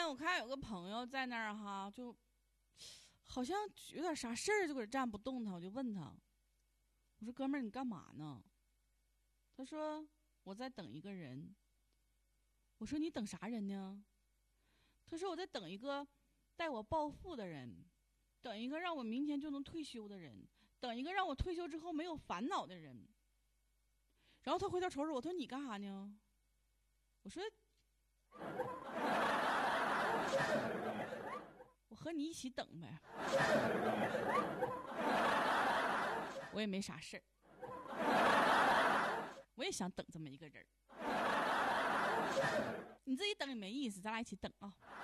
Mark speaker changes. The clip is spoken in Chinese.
Speaker 1: 我看有个朋友在那儿哈，就好像有点啥事儿，就搁这站不动弹。我就问他，我说哥们儿你干嘛呢？他说我在等一个人。我说你等啥人呢？他说我在等一个带我暴富的人，等一个让我明天就能退休的人，等一个让我退休之后没有烦恼的人。然后他回头瞅瞅我，他说你干啥呢？我说我和你一起等呗。我也没啥事儿，我也想等这么一个人。你自己等也没意思，咱俩一起等啊。